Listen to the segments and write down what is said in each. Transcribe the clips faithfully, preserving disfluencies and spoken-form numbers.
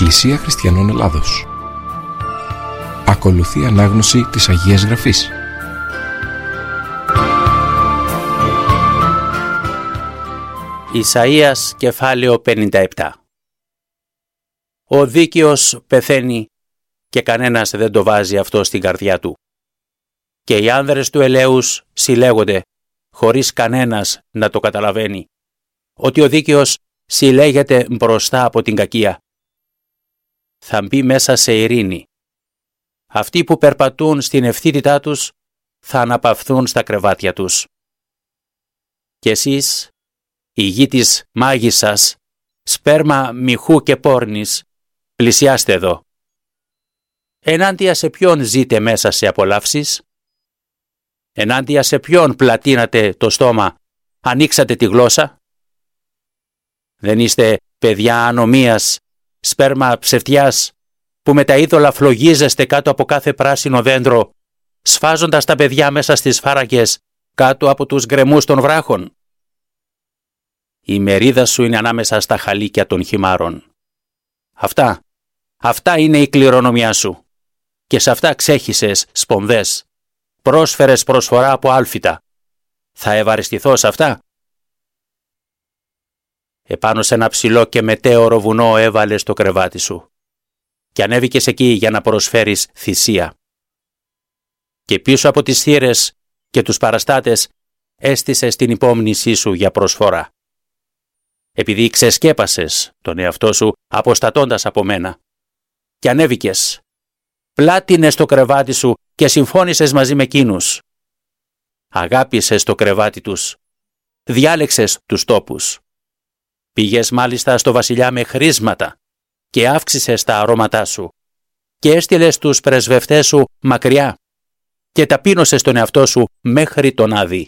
Εκκλησία Χριστιανών Ελλάδος. Ακολουθεί ανάγνωση της Αγίας Γραφής. Ισαΐας κεφάλαιο πενήντα επτά. Ο δίκαιος πεθαίνει και κανένας δεν το βάζει αυτό στην καρδιά του. Και οι άνδρες του ελέους συλλέγονται χωρίς κανένας να το καταλαβαίνει, ότι ο δίκαιος συλλέγεται μπροστά από την κακία. Θα μπει μέσα σε ειρήνη. Αυτοί που περπατούν στην ευθύτητά τους θα αναπαυθούν στα κρεβάτια τους. Και εσείς, η γη της μάγισσας, σπέρμα μυχού και πόρνης, πλησιάστε εδώ. Ενάντια σε ποιον ζείτε μέσα σε απολαύσεις? Ενάντια σε ποιον πλατείνατε το στόμα, ανοίξατε τη γλώσσα? Δεν είστε παιδιά ανομίας, σπέρμα ψευτιάς, που με τα είδωλα φλογίζεστε κάτω από κάθε πράσινο δέντρο, σφάζοντας τα παιδιά μέσα στις φάραγγες, κάτω από τους γκρεμούς των βράχων? Η μερίδα σου είναι ανάμεσα στα χαλίκια των χυμάρων. Αυτά, αυτά είναι η κληρονομιά σου. Και σε αυτά ξέχυσες σπονδές, πρόσφερες προσφορά από άλφητα. Θα ευαριστηθώ σε αυτά? Επάνω σε ένα ψηλό και μετέωρο βουνό έβαλες το κρεβάτι σου και ανέβηκες εκεί για να προσφέρεις θυσία. Και πίσω από τις θύρες και τους παραστάτες έστησες την υπόμνησή σου για προσφορά. Επειδή ξεσκέπασες τον εαυτό σου αποστατώντας από μένα και ανέβηκες, πλάτινες το κρεβάτι σου και συμφώνησες μαζί με εκείνους. Αγάπησες το κρεβάτι τους, διάλεξες τους τόπους. Πήγες μάλιστα στο βασιλιά με χρήσματα και αύξησες τα αρώματά σου και έστειλες τους πρεσβευτές σου μακριά και ταπείνωσες τον εαυτό σου μέχρι τον Άδη.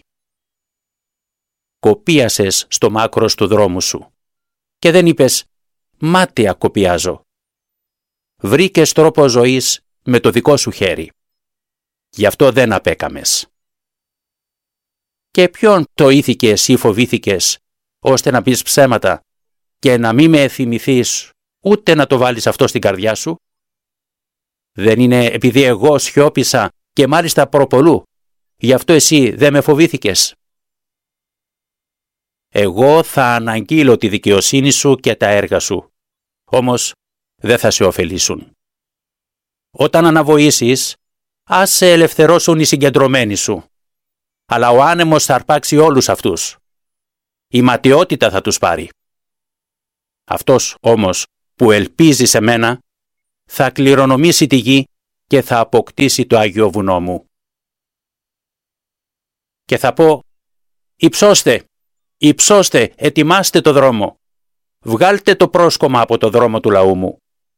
Κοπίασες στο μάκρος του δρόμου σου και δεν είπες «μάταια κοπιάζω». Βρήκες τρόπο ζωής με το δικό σου χέρι. Γι' αυτό δεν απέκαμες. Και ποιον το ήθηκες ή φοβήθηκες, ώστε να πεις ψέματα και να μην με θυμηθείς, ούτε να το βάλεις αυτό στην καρδιά σου? Δεν είναι επειδή εγώ σιώπησα και μάλιστα προπολού, γι' αυτό εσύ δεν με φοβήθηκες? Εγώ θα αναγγείλω τη δικαιοσύνη σου και τα έργα σου, όμως δεν θα σε ωφελήσουν. Όταν αναβοήσεις, ας σε ελευθερώσουν οι συγκεντρωμένοι σου, αλλά ο άνεμος θα αρπάξει όλους αυτούς. Η ματαιότητα θα τους πάρει. Αυτός όμως που ελπίζει σε μένα θα κληρονομήσει τη γη και θα αποκτήσει το Άγιο Βουνό μου. Και θα πω, υψώστε, υψώστε, ετοιμάστε το δρόμο, βγάλτε το πρόσκομα από το δρόμο του λαού μου.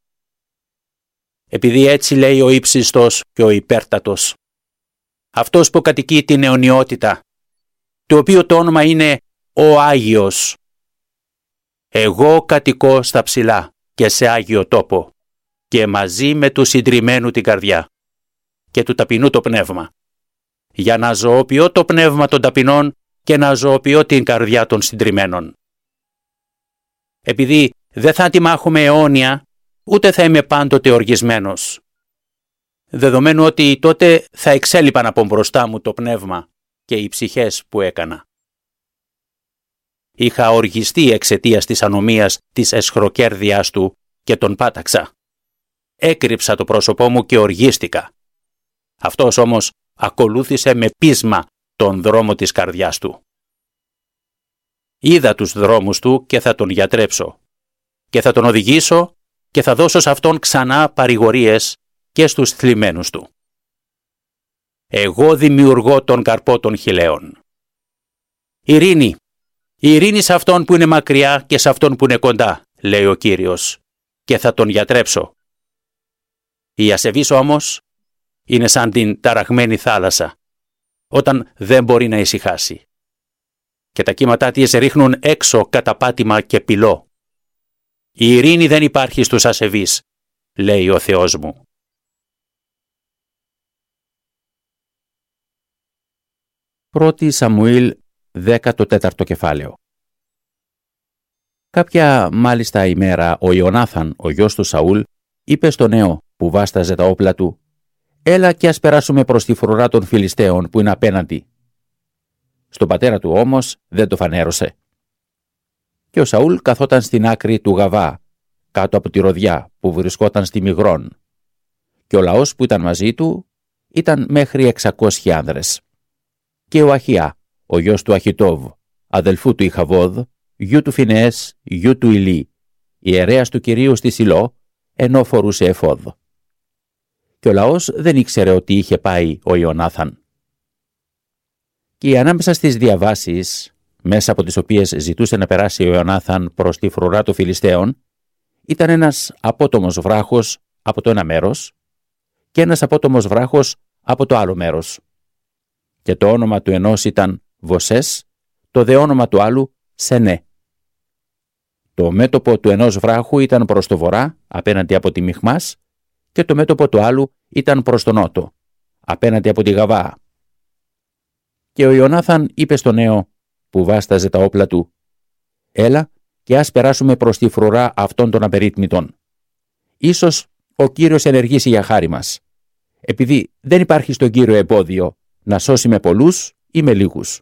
Επειδή έτσι λέει ο ύψιστος και ο υπέρτατος, αυτός που κατοικεί την αιωνιότητα, το οποίο το όνομα είναι ο Άγιος. Εγώ κατοικώ στα ψηλά και σε Άγιο τόπο και μαζί με του συντριμμένου την καρδιά και του ταπεινού το πνεύμα, για να ζωοποιώ το πνεύμα των ταπεινών και να ζωοποιώ την καρδιά των συντριμμένων. Επειδή δεν θα αντιμάχουμε αιώνια, ούτε θα είμαι πάντοτε οργισμένος, δεδομένου ότι τότε θα εξέλιπαν από μπροστά μου το πνεύμα και οι ψυχές που έκανα. Είχα οργιστεί εξαιτίας της ανομίας της εσχροκέρδειάς του και τον πάταξα. Έκρυψα το πρόσωπό μου και οργίστηκα. Αυτός όμως ακολούθησε με πείσμα τον δρόμο της καρδιάς του. Είδα τους δρόμους του και θα τον γιατρέψω και θα τον οδηγήσω και θα δώσω σε αυτόν ξανά παρηγορίες και στους θλιμμένους του. Εγώ δημιουργώ τον καρπό των χιλαίων. Ειρήνη, ειρήνη σε αυτόν που είναι μακριά και σε αυτόν που είναι κοντά, λέει ο Κύριος, και θα τον γιατρέψω. Η ασεβής όμως είναι σαν την ταραγμένη θάλασσα, όταν δεν μπορεί να ησυχάσει. Και τα κύματά της ρίχνουν έξω καταπάτημα και πυλό. Η ειρήνη δεν υπάρχει στους ασεβείς, λέει ο Θεός μου. Πρώτη Σαμουήλ, δέκατο τέταρτο κεφάλαιο. Κάποια μάλιστα ημέρα ο Ιωνάθαν, ο γιος του Σαούλ, είπε στο νέο που βάσταζε τα όπλα του: «Έλα και ας περάσουμε προς τη φρουρά των Φιλιστέων που είναι απέναντι». Στον πατέρα του όμως δεν το φανέρωσε. Και ο Σαούλ καθόταν στην άκρη του Γαβά, κάτω από τη ροδιά που βρισκόταν στη Μιγρών, και ο λαός που ήταν μαζί του ήταν μέχρι εξακόσιοι άνδρες. Και ο Αχιά, ο γιος του Αχιτόβ, αδελφού του Ιχαβόδ, γιου του Φινεές, γιου του Ηλί, ιερέας του Κυρίου στη Σιλό, ενώ φορούσε εφόδ. Και ο λαός δεν ήξερε ότι είχε πάει ο Ιωνάθαν. Και ανάμεσα στις διαβάσεις, μέσα από τις οποίες ζητούσε να περάσει ο Ιωνάθαν προς τη φρουρά των Φιλιστέων, ήταν ένας απότομος βράχος από το ένα μέρος και ένας απότομος βράχος από το άλλο μέρος. Και το όνομα του ενός ήταν Βοσές, το δε όνομα του άλλου Σενέ. Το μέτωπο του ενός βράχου ήταν προς το βορρά, απέναντι από τη Μιχμάς, και το μέτωπο του άλλου ήταν προς τον νότο, απέναντι από τη Γαβά. Και ο Ιωνάθαν είπε στο νέο που βάσταζε τα όπλα του: «Έλα και ας περάσουμε προς τη φρουρά αυτών των απερίτμητων. Ίσως ο Κύριος ενεργήσει για χάρη μας, επειδή δεν υπάρχει στον Κύριο εμπόδιο να σώσει με πολλούς ή με λίγους».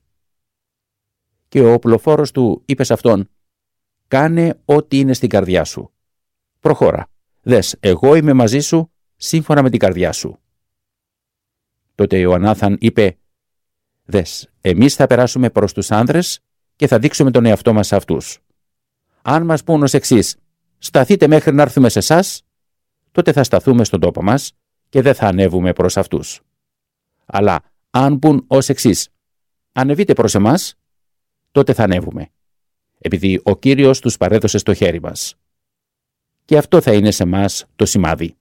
Και ο οπλοφόρος του είπε σε αυτόν: «Κάνε ό,τι είναι στην καρδιά σου. Προχώρα. Δες, εγώ είμαι μαζί σου σύμφωνα με την καρδιά σου». Τότε ο Ιωνάθαν είπε: «Δες, εμείς θα περάσουμε προς τους άνδρες και θα δείξουμε τον εαυτό μας σε αυτούς. Αν μας πούν ως εξής: σταθείτε μέχρι να έρθουμε σε εσάς, τότε θα σταθούμε στον τόπο μας και δεν θα ανέβουμε προς αυτούς. Αλλά αν πούν ως εξής: ανεβείτε προς εμάς, τότε θα ανέβουμε, επειδή ο Κύριος τους παρέδωσε στο χέρι μας. Και αυτό θα είναι σε μας το σημάδι».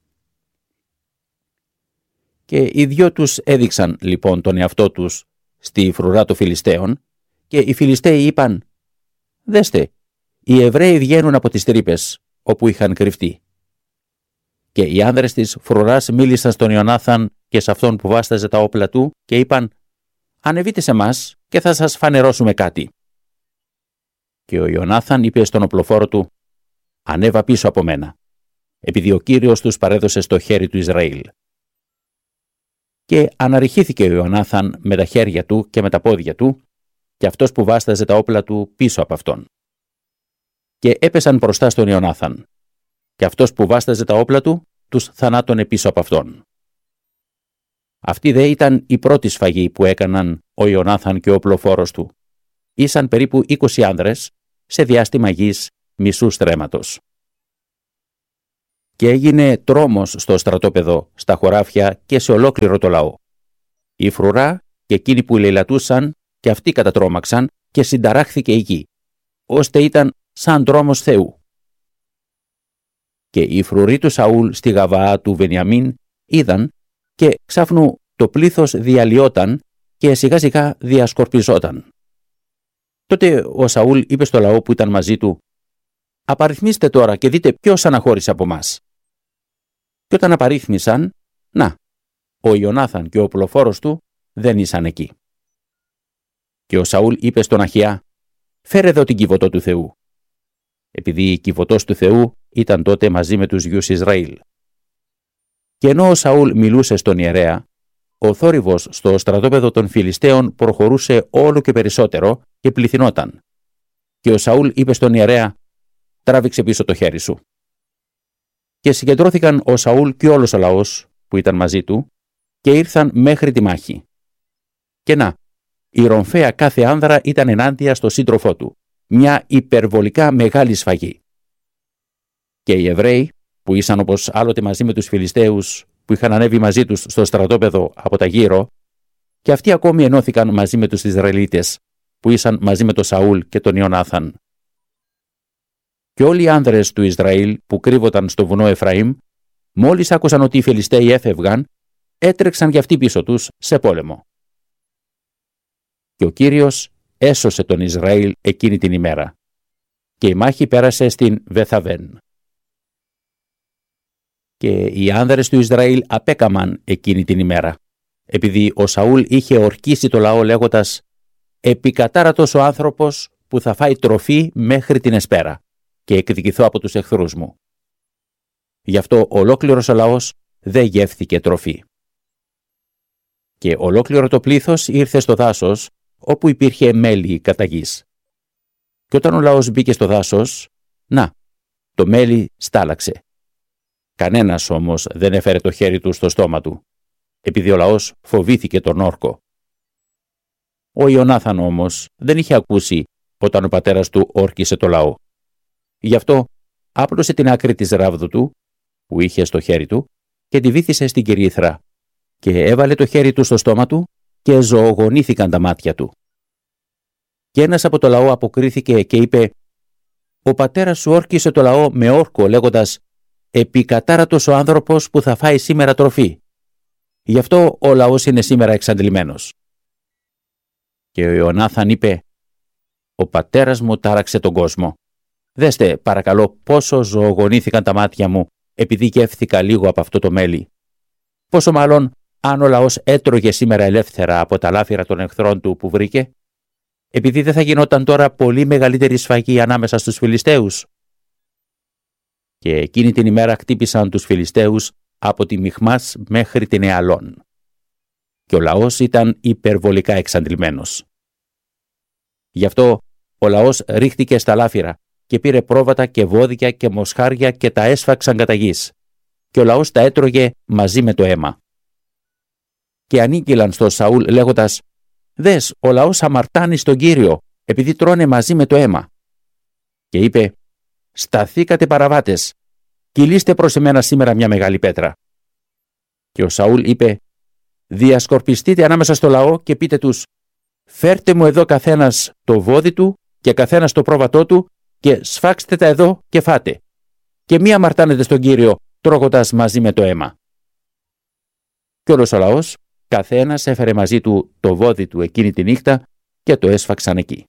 Και οι δυο τους έδειξαν λοιπόν τον εαυτό τους στη φρουρά των Φιλιστέων, και οι Φιλιστέοι είπαν: «Δέστε, οι Εβραίοι βγαίνουν από τις τρύπες όπου είχαν κρυφτεί». Και οι άνδρες της φρουράς μίλησαν στον Ιωνάθαν και σε αυτόν που βάσταζε τα όπλα του και είπαν: «Ανεβείτε σε μας και θα σας φανερώσουμε κάτι». Και ο Ιωνάθαν είπε στον οπλοφόρο του: «Ανέβα πίσω από μένα, επειδή ο Κύριος τους παρέδωσε στο χέρι του Ισραήλ». Και αναρριχήθηκε ο Ιωνάθαν με τα χέρια του και με τα πόδια του, και αυτός που βάσταζε τα όπλα του πίσω από αυτόν. Και έπεσαν μπροστά στον Ιωνάθαν, και αυτός που βάσταζε τα όπλα του τους θανάτωνε πίσω από αυτόν. Αυτή δε ήταν η πρώτη σφαγή που έκαναν ο Ιωνάθαν και ο οπλοφόρος του. Ήσαν περίπου είκοσι άνδρες σε διάστημα γης μισού στρέμματος. Και έγινε τρόμος στο στρατόπεδο, στα χωράφια και σε ολόκληρο το λαό. Η φρουρά και εκείνοι που λαιλατούσαν και αυτοί κατατρόμαξαν και συνταράχθηκε η γη, ώστε ήταν σαν τρόμος Θεού. Και οι φρουροί του Σαούλ στη Γαβαά του Βενιαμίν είδαν, και ξάφνου το πλήθος διαλυόταν και σιγά σιγά διασκορπιζόταν. Τότε ο Σαούλ είπε στο λαό που ήταν μαζί του: «Απαριθμίστε τώρα και δείτε ποιος αναχώρησε από μας». Και όταν απαρίθμησαν, να, ο Ιωνάθαν και ο οπλοφόρος του δεν ήσαν εκεί. Και ο Σαούλ είπε στον Αχιά: «Φέρε εδώ την κυβωτό του Θεού», επειδή η κυβωτός του Θεού ήταν τότε μαζί με τους γιους Ισραήλ. Και ενώ ο Σαούλ μιλούσε στον ιερέα, ο θόρυβος στο στρατόπεδο των Φιλιστέων προχωρούσε όλο και περισσότερο και πληθυνόταν. Και ο Σαούλ είπε στον ιερέα: «Τράβηξε πίσω το χέρι σου». Και συγκεντρώθηκαν ο Σαούλ και όλος ο λαός που ήταν μαζί του και ήρθαν μέχρι τη μάχη. Και να, η ρομφαία κάθε άνδρα ήταν ενάντια στο σύντροφό του, μια υπερβολικά μεγάλη σφαγή. Και οι Εβραίοι, που ήσαν όπως άλλοτε μαζί με τους Φιλιστέους που είχαν ανέβει μαζί τους στο στρατόπεδο από τα γύρω, και αυτοί ακόμη ενώθηκαν μαζί με τους Ισραηλίτες που ήσαν μαζί με τον Σαούλ και τον Ιωνάθαν. Και όλοι οι άνδρες του Ισραήλ που κρύβονταν στο βουνό Εφραήμ, μόλις άκουσαν ότι οι Φιλιστέοι έφευγαν, έτρεξαν κι αυτοί πίσω τους σε πόλεμο. Και ο Κύριος έσωσε τον Ισραήλ εκείνη την ημέρα, και η μάχη πέρασε στην Βεθαβέν. Και οι άνδρες του Ισραήλ απέκαμαν εκείνη την ημέρα, επειδή ο Σαούλ είχε ορκίσει το λαό λέγοντας: «Επικατάρατος ο άνθρωπος που θα φάει τροφή μέχρι την εσπέρα, και εκδικηθώ από τους εχθρούς μου. Γι' αυτό ολόκληρος ο λαός δεν γεύθηκε τροφή. Και ολόκληρο το πλήθος ήρθε στο δάσος, όπου υπήρχε μέλι κατά γης. Και όταν ο λαός μπήκε στο δάσος, να, το μέλι στάλαξε. Κανένας όμως δεν έφερε το χέρι του στο στόμα του, επειδή ο λαός φοβήθηκε τον όρκο. Ο Ιωνάθαν όμως δεν είχε ακούσει όταν ο πατέρας του όρκισε το λαό. Γι' αυτό άπλωσε την άκρη της ράβδου του, που είχε στο χέρι του, και τη βύθισε στην κυρίθρα, και έβαλε το χέρι του στο στόμα του και ζωογονήθηκαν τα μάτια του. Και ένας από το λαό αποκρίθηκε και είπε: «Ο πατέρας σου όρκισε το λαό με όρκο, λέγοντας: επικατάρατος ο άνθρωπος που θα φάει σήμερα τροφή. Γι' αυτό ο λαός είναι σήμερα εξαντλημένος». Και ο Ιωνάθαν είπε: «Ο πατέρας μου τάραξε τον κόσμο. Δέστε παρακαλώ πόσο ζωογονήθηκαν τα μάτια μου επειδή γεύθηκα λίγο από αυτό το μέλι. Πόσο μάλλον αν ο λαός έτρωγε σήμερα ελεύθερα από τα λάφυρα των εχθρών του που βρήκε, επειδή δεν θα γινόταν τώρα πολύ μεγαλύτερη σφαγή ανάμεσα στους Φιλιστέους». Και εκείνη την ημέρα χτύπησαν τους Φιλιστέους από τη Μιχμάς μέχρι την Εαλών. Και ο λαός ήταν υπερβολικά εξαντλημένος. Γι' αυτό ο λαός ρίχτηκε στα λάφυρα και πήρε πρόβατα και βόδια και μοσχάρια και τα έσφαξαν κατά γης. Και ο λαός τα έτρωγε μαζί με το αίμα. Και ανήγγυλαν στο Σαούλ λέγοντας: «Δες, ο λαός αμαρτάνει στον Κύριο, επειδή τρώνε μαζί με το αίμα». Και είπε: «Σταθήκατε παραβάτες, κυλήστε προς εμένα σήμερα μια μεγάλη πέτρα». Και ο Σαούλ είπε: «Διασκορπιστείτε ανάμεσα στο λαό και πείτε τους: φέρτε μου εδώ καθένας το βόδι του και καθένας το πρόβατό του και σφάξτε τα εδώ και φάτε. Και μη αμαρτάνετε στον Κύριο τρώγοντας μαζί με το αίμα». Και όλος ο λαός, καθένας έφερε μαζί του το βόδι του εκείνη τη νύχτα και το έσφαξαν εκεί.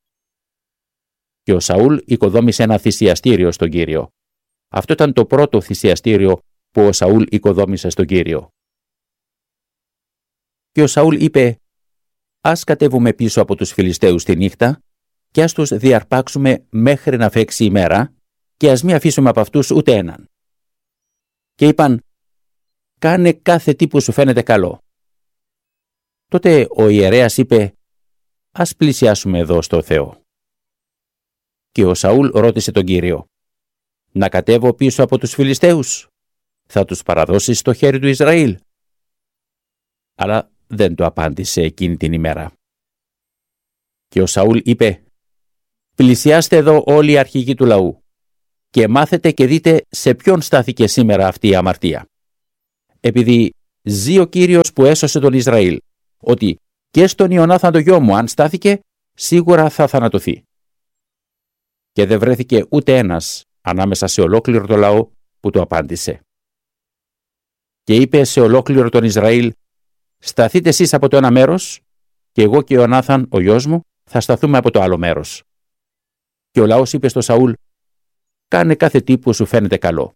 Και ο Σαούλ οικοδόμησε ένα θυσιαστήριο στον Κύριο. Αυτό ήταν το πρώτο θυσιαστήριο που ο Σαούλ οικοδόμησε στον Κύριο. Και ο Σαούλ είπε: «Ας κατέβουμε πίσω από τους Φιλιστέους τη νύχτα και ας τους διαρπάξουμε μέχρι να φέξει η μέρα και ας μη αφήσουμε από αυτούς ούτε έναν». Και είπαν: «Κάνε κάθε τι που σου φαίνεται καλό». Τότε ο ιερέας είπε: «Ας πλησιάσουμε εδώ στο Θεό». Και ο Σαούλ ρώτησε τον Κύριο: «Να κατέβω πίσω από τους Φιλιστέους? Θα τους παραδώσεις στο χέρι του Ισραήλ?» Αλλά δεν το απάντησε εκείνη την ημέρα. Και ο Σαούλ είπε: «Πλησιάστε εδώ όλοι οι αρχηγοί του λαού και μάθετε και δείτε σε ποιον στάθηκε σήμερα αυτή η αμαρτία. Επειδή ζει ο Κύριος που έσωσε τον Ισραήλ, ότι και στον Ιωνάθαν το γιο μου αν στάθηκε, σίγουρα θα θανατωθεί». Και δεν βρέθηκε ούτε ένας ανάμεσα σε ολόκληρο το λαό που το απάντησε. Και είπε σε ολόκληρο τον Ισραήλ: «Σταθείτε εσείς από το ένα μέρος και εγώ και ο Ιωνάθαν ο γιος μου θα σταθούμε από το άλλο μέρος». Και ο λαός είπε στο Σαούλ: «Κάνε κάθε τι που σου φαίνεται καλό».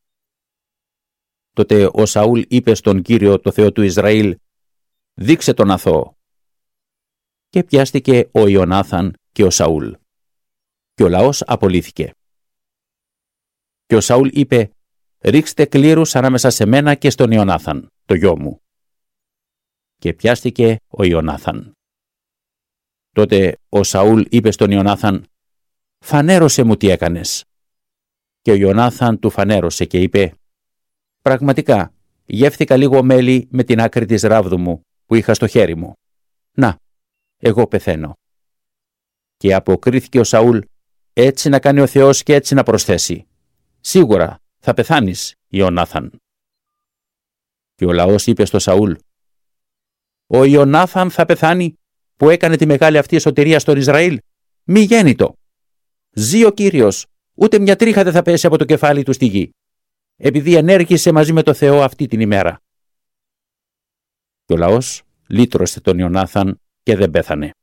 Τότε ο Σαούλ είπε στον Κύριο το Θεό του Ισραήλ: «Δείξε τον αθώο». Και πιάστηκε ο Ιωνάθαν και ο Σαούλ. Και ο λαός απολύθηκε. Και ο Σαούλ είπε: «Ρίξτε κλήρους ανάμεσα σε μένα και στον Ιωνάθαν, το γιο μου». Και πιάστηκε ο Ιωνάθαν. Τότε ο Σαούλ είπε στον Ιωνάθαν: «Φανέρωσε μου τι έκανες». Και ο Ιωνάθαν του φανέρωσε και είπε: «Πραγματικά, γεύθηκα λίγο μέλι με την άκρη της ράβδου μου που είχα στο χέρι μου. Να, εγώ πεθαίνω». Και αποκρίθηκε ο Σαούλ: «Έτσι να κάνει ο Θεός και έτσι να προσθέσει. Σίγουρα θα πεθάνεις, Ιωνάθαν». Και ο λαός είπε στο Σαούλ: «Ο Ιωνάθαν θα πεθάνει που έκανε τη μεγάλη αυτή σωτηρία στον Ισραήλ? Μη γέννητο. Ζει ο Κύριος, ούτε μια τρίχα δεν θα πέσει από το κεφάλι του στη γη, επειδή ενέργησε μαζί με το Θεό αυτή την ημέρα». Και ο λαός λύτρωσε τον Ιωνάθαν και δεν πέθανε.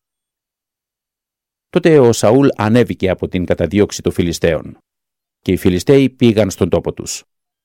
Τότε ο Σαούλ ανέβηκε από την καταδίωξη των Φιλιστέων και οι Φιλιστέοι πήγαν στον τόπο τους.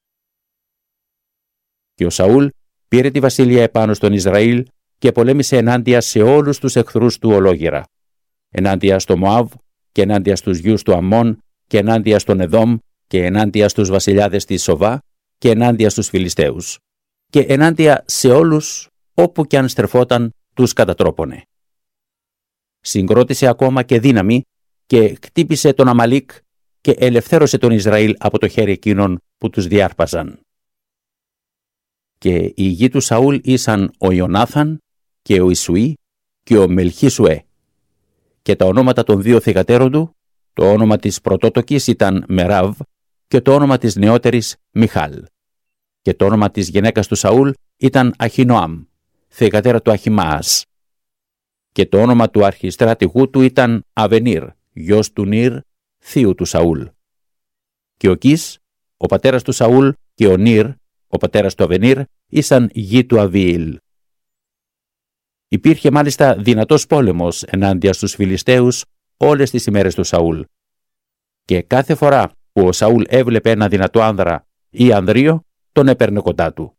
Και ο Σαούλ πήρε τη βασιλεία επάνω στον Ισραήλ και πολέμησε ενάντια σε όλους τους εχθρούς του ολόγυρα, ενάντια στο Μωάβ και ενάντια στους γιους του Αμμών και ενάντια στον Εδόμ και ενάντια στους βασιλιάδες της Σοβά και ενάντια στους Φιλιστέους και ενάντια σε όλους όπου κι αν στρεφόταν τους κατατρόπωνε. Συγκρότησε ακόμα και δύναμη και χτύπησε τον Αμαλίκ και ελευθέρωσε τον Ισραήλ από το χέρι εκείνων που τους διάρπαζαν. Και οι γη του Σαούλ ήσαν ο Ιωνάθαν και ο Ισουή και ο Μελχίσουε. Και τα ονόματα των δύο θυγατέρων του, το όνομα της πρωτότοκης ήταν Μεράβ και το όνομα της νεότερης Μιχάλ. Και το όνομα της γυναίκας του Σαούλ ήταν Αχινόαμ, θυγατέρα του Αχιμάας. Και το όνομα του αρχιστράτηγού του ήταν Αβενίρ, γιος του Νίρ, θείου του Σαούλ. Και ο Κις, ο πατέρας του Σαούλ, και ο Νίρ, ο πατέρας του Αβενίρ, ήσαν γη του Αβιήλ. Υπήρχε μάλιστα δυνατός πόλεμος ενάντια στους Φιλιστέους όλες τις ημέρες του Σαούλ. Και κάθε φορά που ο Σαούλ έβλεπε ένα δυνατό άνδρα ή ανδρείο, τον έπαιρνε κοντά του.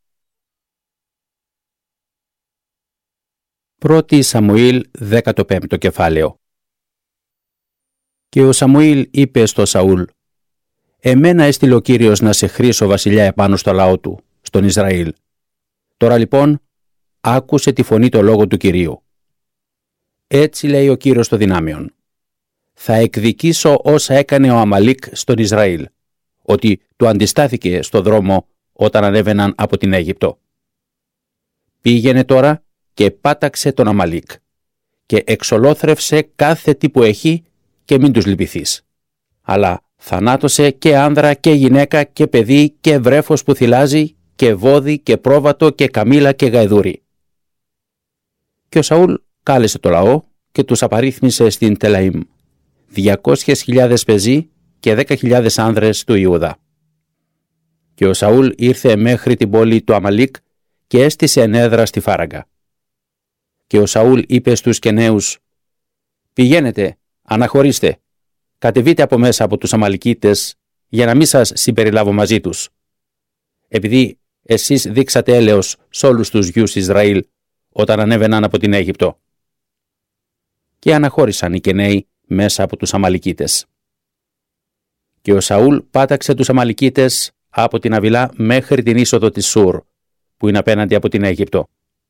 Πρώτη Σαμουήλ, δέκατο πέμπτο κεφάλαιο. Και ο Σαμουήλ είπε στο Σαούλ: «Εμένα έστειλε ο Κύριος να σε χρήσω βασιλιά επάνω στο λαό του, στον Ισραήλ. Τώρα λοιπόν, άκουσε τη φωνή το λόγο του Κυρίου. Έτσι λέει ο Κύριος των δυνάμεων: θα εκδικήσω όσα έκανε ο Αμαλίκ στον Ισραήλ, ότι του αντιστάθηκε στο δρόμο όταν ανέβαιναν από την Αίγυπτο. Πήγαινε τώρα και πάταξε τον Αμαλίκ και εξολόθρευσε κάθε τι που έχει και μην τους λυπηθείς. Αλλά θανάτωσε και άνδρα και γυναίκα και παιδί και βρέφος που θυλάζει και βόδι και πρόβατο και καμήλα και γαϊδούρι». Και ο Σαούλ κάλεσε το λαό και τους απαρίθμησε στην Τελαΐμ, διακόσιες χιλιάδες πεζοί και δέκα χιλιάδες άνδρες του Ιούδα. Και ο Σαούλ ήρθε μέχρι την πόλη του Αμαλίκ και έστησε ενέδρα στη φάραγγα. Και ο Σαούλ είπε στους Κεναίους: «Πηγαίνετε, αναχωρήστε, κατεβείτε από μέσα από τους Αμαλικίτες για να μην σας συμπεριλάβω μαζί τους. Επειδή εσείς δείξατε έλεος σ' όλους τους γιους Ισραήλ όταν ανέβαιναν από την Αίγυπτο». Και αναχώρησαν οι Κεναίοι μέσα από τους Αμαλικίτες. Και ο Σαούλ πάταξε τους Αμαλικίτες από την Αβιλά μέχρι την είσοδο της Σουρ, που είναι απέναντι από την Αίγυπτο.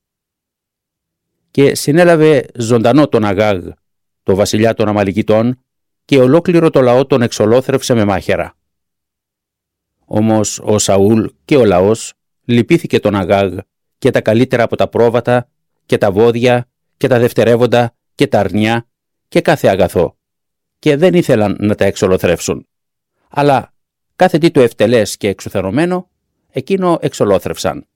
Και συνέλαβε ζωντανό τον Αγάγ, το βασιλιά των Αμαλικιτών, και ολόκληρο το λαό τον εξολόθρευσε με μάχαιρα. Όμως ο Σαούλ και ο λαός λυπήθηκε τον Αγάγ και τα καλύτερα από τα πρόβατα και τα βόδια και τα δευτερεύοντα και τα αρνιά και κάθε αγαθό, και δεν ήθελαν να τα εξολοθρεύσουν. Αλλά κάθε τι το ευτελές και εξουθενωμένο, εκείνο εξολόθρευσαν.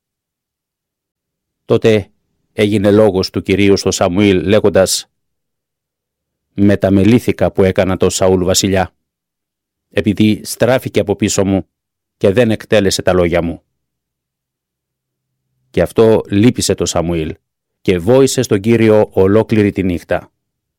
Τότε έγινε λόγος του Κυρίου στο Σαμουήλ λέγοντας: «Μεταμελήθηκα που έκανα το Σαούλ βασιλιά, επειδή στράφηκε από πίσω μου και δεν εκτέλεσε τα λόγια μου». Και αυτό λύπησε το Σαμουήλ και βόησε στον Κύριο ολόκληρη τη νύχτα.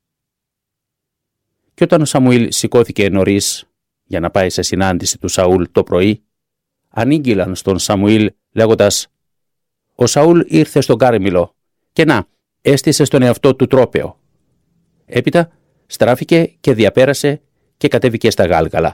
Και όταν ο Σαμουήλ σηκώθηκε νωρίς για να πάει σε συνάντηση του Σαούλ το πρωί, ανήγγυλαν στον Σαμουήλ λέγοντας: «Ο Σαούλ ήρθε στον Κάρμηλο και να, έστησε στον εαυτό του τρόπαιο». Έπειτα στράφηκε και διαπέρασε και κατέβηκε στα Γάλγαλα.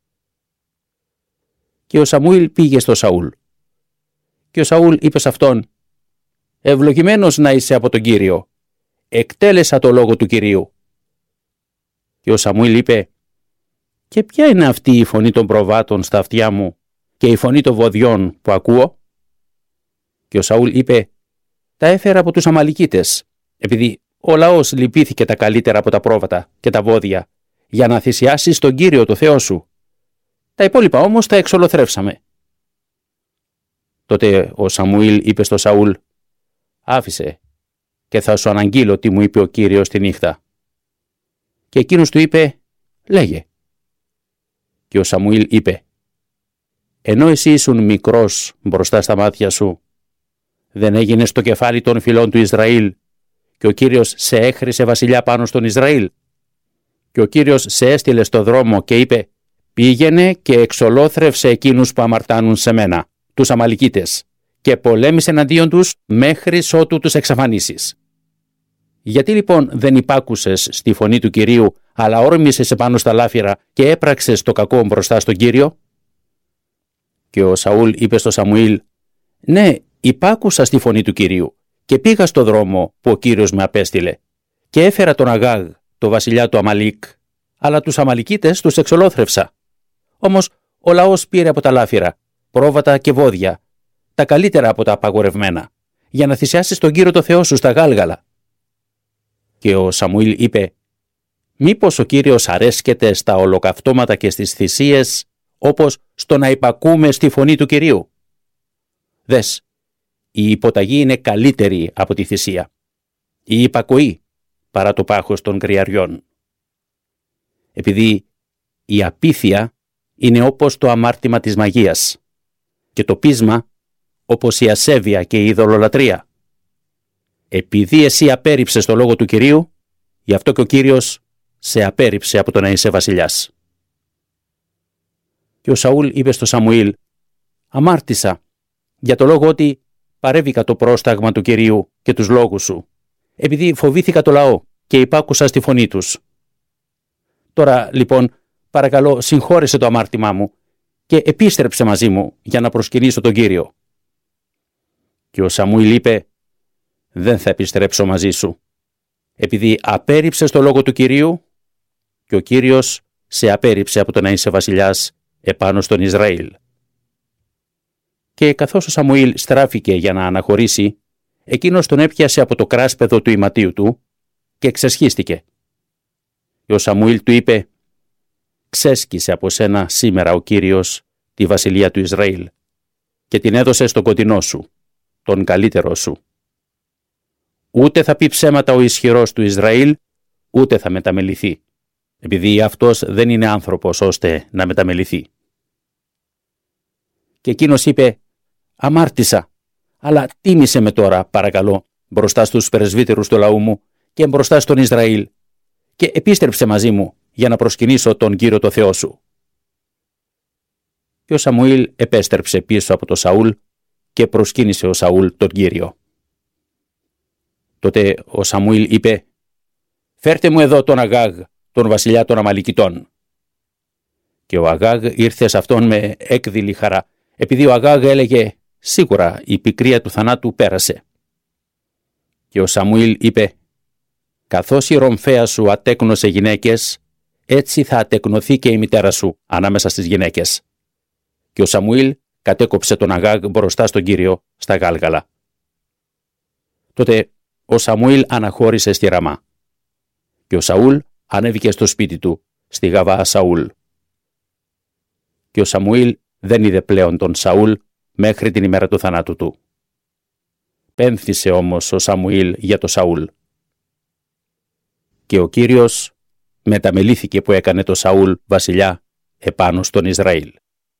Και ο Σαμουήλ πήγε στο Σαούλ. Και ο Σαούλ είπε σε αυτόν: «Ευλογημένος να είσαι από τον Κύριο. Εκτέλεσα το λόγο του Κυρίου». Και ο Σαμουήλ είπε: «Και ποια είναι αυτή η φωνή των προβάτων στα αυτιά μου και η φωνή των βοδιών που ακούω?» Και ο Σαούλ είπε: «Τα έφερα από τους Αμαλικίτες, επειδή ο λαός λυπήθηκε τα καλύτερα από τα πρόβατα και τα βόδια, για να θυσιάσεις τον Κύριο το Θεό σου. Τα υπόλοιπα όμως τα εξολοθρεύσαμε». Τότε ο Σαμουήλ είπε στο Σαούλ: «Άφησε και θα σου αναγγείλω τι μου είπε ο Κύριος τη νύχτα». Και εκείνος του είπε: «Λέγε». Και ο Σαμουήλ είπε: «Ενώ εσύ ήσουν μικρός μπροστά στα μάτια σου, δεν έγινες στο κεφάλι των φυλών του Ισραήλ και ο Κύριος σε έχρισε βασιλιά πάνω στον Ισραήλ? Και ο Κύριος σε έστειλε στο δρόμο και είπε: πήγαινε και εξολόθρευσε εκείνους που αμαρτάνουν σε μένα, τους Αμαλικίτες, και πολέμησε εναντίον τους μέχρι ότου τους εξαφανίσεις. Γιατί λοιπόν δεν υπάκουσες στη φωνή του Κυρίου αλλά όρμησες επάνω στα λάφυρα και έπραξες το κακό μπροστά στον Κύριο? Και ο Σαούλ είπε στο Σαμουήλ: «Ναι, υπάκουσα στη φωνή του Κυρίου και πήγα στο δρόμο που ο Κύριος με απέστειλε και έφερα τον Αγάγ, το βασιλιά του Αμαλίκ, αλλά τους Αμαλικίτες τους εξολόθρευσα. Όμως ο λαός πήρε από τα λάφυρα πρόβατα και βόδια, τα καλύτερα από τα απαγορευμένα, για να θυσιάσεις τον Κύριο το Θεό σου στα Γάλγαλα». Και ο Σαμουήλ είπε: «Μήπως ο Κύριος αρέσκεται στα ολοκαυτώματα και στις θυσίες, όπως στο να υπακούμε στη φωνή του Κυρίου? Δες, η υποταγή είναι καλύτερη από τη θυσία, η υπακοή παρά το πάχος των κρυαριών. Επειδή η απίθεια είναι όπως το αμάρτημα της μαγείας και το πείσμα όπως η ασέβεια και η ειδωλολατρεία. Επειδή εσύ απέρριψες το λόγο του Κυρίου, γι' αυτό και ο Κύριος σε απέρριψε από το να είσαι βασιλιάς». Και ο Σαούλ είπε στο Σαμουήλ: «Αμάρτησα για το λόγο ότι παρέβηκα το πρόσταγμα του Κυρίου και τους λόγους σου, επειδή φοβήθηκα το λαό και υπάκουσα στη φωνή τους. Τώρα λοιπόν παρακαλώ συγχώρεσε το αμάρτημά μου και επίστρεψε μαζί μου για να προσκυνήσω τον Κύριο». Και ο Σαμουήλ είπε: «Δεν θα επιστρέψω μαζί σου, επειδή απέρριψες το λόγο του Κυρίου και ο Κύριος σε απέρριψε από το να είσαι βασιλιάς επάνω στον Ισραήλ». Και καθώς ο Σαμουήλ στράφηκε για να αναχωρήσει, εκείνος τον έπιασε από το κράσπεδο του ηματίου του και ξεσχίστηκε. Και ο Σαμουήλ του είπε: «Ξέσκησε από σένα σήμερα ο Κύριος τη βασιλεία του Ισραήλ και την έδωσε στον κοντινό σου, τον καλύτερό σου. Ούτε θα πει ψέματα ο ισχυρός του Ισραήλ, ούτε θα μεταμεληθεί, επειδή αυτός δεν είναι άνθρωπος ώστε να μεταμεληθεί». Και εκείνος είπε: «Αμάρτησα, αλλά τίμησε με τώρα, παρακαλώ, μπροστά στους πρεσβύτερους του λαού μου και μπροστά στον Ισραήλ και επίστρεψε μαζί μου για να προσκυνήσω τον Κύριο το Θεό σου». Και ο Σαμουήλ επέστρεψε πίσω από τον Σαούλ και προσκύνησε ο Σαούλ τον Κύριο. Τότε ο Σαμουήλ είπε: «Φέρτε μου εδώ τον Αγάγ, τον βασιλιά των Αμαλικιτών». Και ο Αγάγ ήρθε σε αυτόν με έκδηλη χαρά, επειδή ο Αγάγ έλεγε: «Σίγουρα η πικρία του θανάτου πέρασε». Και ο Σαμουήλ είπε: «Καθώς η ρομφαία σου ατέκνωσε γυναίκες, έτσι θα ατεκνοθεί και η μητέρα σου ανάμεσα στις γυναίκες». Και ο Σαμουήλ κατέκοψε τον Αγάγ μπροστά στον Κύριο στα Γάλγαλα. Τότε ο Σαμουήλ αναχώρησε στη Ραμά. Και ο Σαούλ ανέβηκε στο σπίτι του, στη Γαβά Σαούλ. Και ο Σαμουήλ δεν είδε πλέον τον Σαούλ μέχρι την ημέρα του θανάτου του. Πένθησε όμως ο Σαμουήλ για το Σαούλ. Και ο Κύριος μεταμελήθηκε που έκανε το Σαούλ βασιλιά επάνω στον Ισραήλ.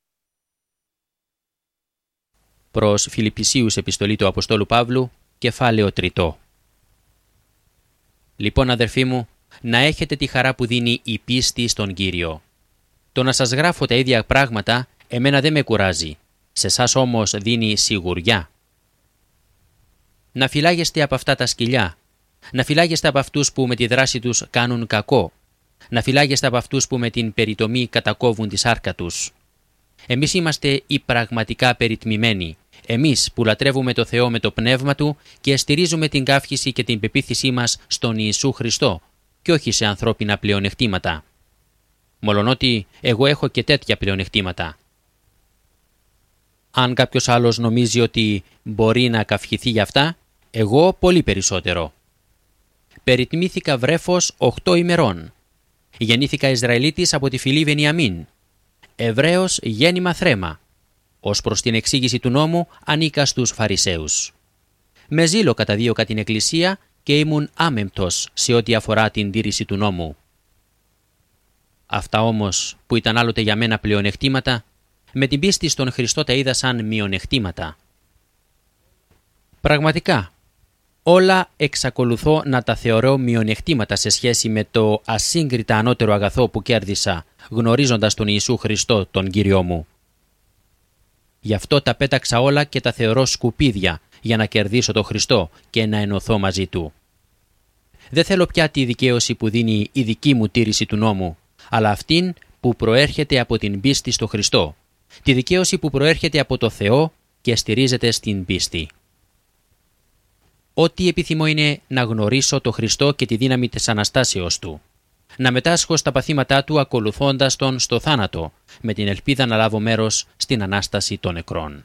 Προς Φιλιππισίους επιστολή του Αποστόλου Παύλου, κεφάλαιο τριτό. Λοιπόν, αδερφοί μου, να έχετε τη χαρά που δίνει η πίστη στον Κύριο. Το να σας γράφω τα ίδια πράγματα εμένα δεν με κουράζει, σε εσάς όμως δίνει σιγουριά. Να φυλάγεστε από αυτά τα σκυλιά, να φυλάγεστε από αυτούς που με τη δράση τους κάνουν κακό, να φυλάγεστε από αυτούς που με την περιτομή κατακόβουν τη σάρκα τους. Εμείς είμαστε οι πραγματικά περιτμημένοι, εμείς που λατρεύουμε το Θεό με το πνεύμα Του και στηρίζουμε την καύχηση και την πεποίθησή μας στον Ιησού Χριστό και όχι σε ανθρώπινα πλεονεκτήματα. Μολονότι εγώ έχω και τέτοια πλεονεκτήματα. Αν κάποιος άλλος νομίζει ότι μπορεί να καυχηθεί για αυτά, εγώ πολύ περισσότερο. Περιτμήθηκα βρέφος οχτώ ημερών. Γεννήθηκα Ισραηλίτης από τη φυλή Βενιαμίν. Εβραίος γέννημα θρέμα. Ως προς την εξήγηση του νόμου ανήκα στους Φαρισαίους. Με ζήλο καταδίωκα την Εκκλησία και ήμουν άμεμπτος σε ό,τι αφορά την τήρηση του νόμου. Αυτά όμως που ήταν άλλοτε για μένα πλεονεκτήματα, με την πίστη στον Χριστό τα είδα σαν μειονεκτήματα. Πραγματικά, όλα εξακολουθώ να τα θεωρώ μειονεκτήματα σε σχέση με το ασύγκριτα ανώτερο αγαθό που κέρδισα γνωρίζοντας τον Ιησού Χριστό, τον Κύριό μου. Γι' αυτό τα πέταξα όλα και τα θεωρώ σκουπίδια για να κερδίσω τον Χριστό και να ενωθώ μαζί Του. Δεν θέλω πια τη δικαίωση που δίνει η δική μου τήρηση του νόμου, αλλά αυτήν που προέρχεται από την πίστη στο Χριστό, τη δικαίωση που προέρχεται από το Θεό και στηρίζεται στην πίστη. Ό,τι επιθυμώ είναι να γνωρίσω το Χριστό και τη δύναμη της Αναστάσεως Του, να μετάσχω στα παθήματά Του ακολουθώντας Τον στο θάνατο, με την ελπίδα να λάβω μέρος στην Ανάσταση των νεκρών.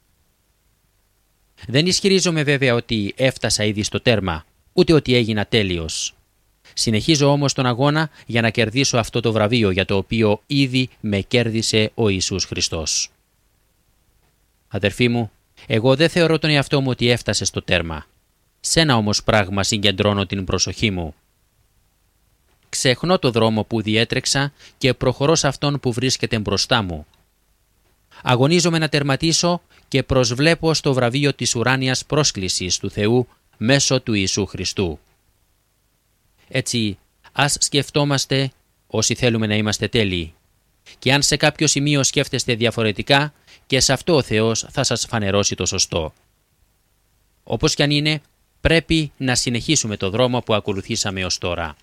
Δεν ισχυρίζομαι βέβαια ότι έφτασα ήδη στο τέρμα, ούτε ότι έγινα τέλειος. Συνεχίζω όμως τον αγώνα για να κερδίσω αυτό το βραβείο για το οποίο ήδη με κέρδισε ο Ιησούς Χριστός. Αδερφοί μου, εγώ δεν θεωρώ τον εαυτό μου ότι έφτασε στο τέρμα. Σ' ένα όμως πράγμα συγκεντρώνω την προσοχή μου. Ξεχνώ το δρόμο που διέτρεξα και προχωρώ σε αυτόν που βρίσκεται μπροστά μου. Αγωνίζομαι να τερματίσω και προσβλέπω στο βραβείο της ουράνιας πρόσκλησης του Θεού μέσω του Ιησού Χριστού. Έτσι, ας σκεφτόμαστε όσοι θέλουμε να είμαστε τέλειοι. Και αν σε κάποιο σημείο σκέφτεστε διαφορετικά, και σε αυτό ο Θεός θα σας φανερώσει το σωστό. Όπως κι αν είναι, πρέπει να συνεχίσουμε το δρόμο που ακολουθήσαμε ως τώρα.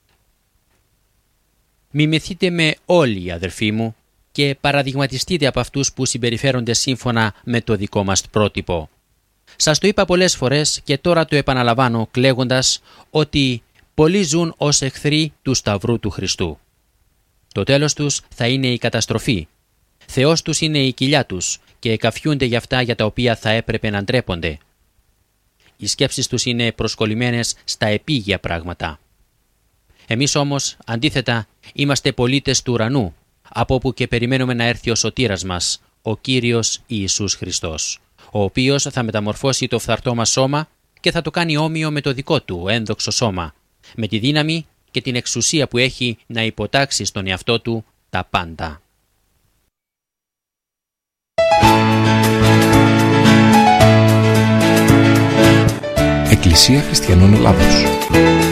Μιμηθείτε με όλοι, αδερφοί μου, και παραδειγματιστείτε από αυτούς που συμπεριφέρονται σύμφωνα με το δικό μας πρότυπο. Σας το είπα πολλές φορές και τώρα το επαναλαμβάνω κλαίγοντας ότι πολλοί ζουν ως εχθροί του Σταυρού του Χριστού. Το τέλος τους θα είναι η καταστροφή. Θεός τους είναι η κοιλιά τους και εκαφιούνται για αυτά για τα οποία θα έπρεπε να ντρέπονται. Οι σκέψεις τους είναι προσκολλημένες στα επίγεια πράγματα. Εμείς όμως, αντίθετα, είμαστε πολίτες του ουρανού, από όπου και περιμένουμε να έρθει ο σωτήρας μας, ο Κύριος Ιησούς Χριστός, ο οποίος θα μεταμορφώσει το φθαρτό μας σώμα και θα το κάνει όμοιο με το δικό του ένδοξο σώμα, με τη δύναμη και την εξουσία που έχει να υποτάξει στον εαυτό του τα πάντα. Εκκλησία Χριστιανών Ελλάδος.